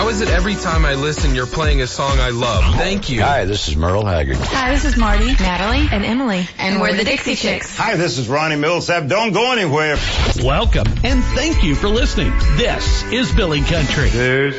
How is it every time I listen you're playing a song I love? Thank you. Hi, this is Merle Haggard. Hi, this is Marty, Natalie, and Emily. And we're the Dixie Chicks. Hi, this is Ronnie Millsap. Don't go anywhere. Welcome, and thank you for listening. This is Billy Country. There's